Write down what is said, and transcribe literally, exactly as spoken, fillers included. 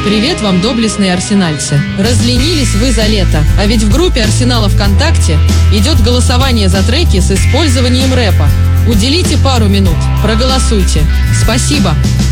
Привет вам, доблестные арсенальцы. Разленились вы за лето, а ведь в группе Арсенала ВКонтакте идет голосование за треки с использованием рэпа. Уделите пару минут, проголосуйте. Спасибо.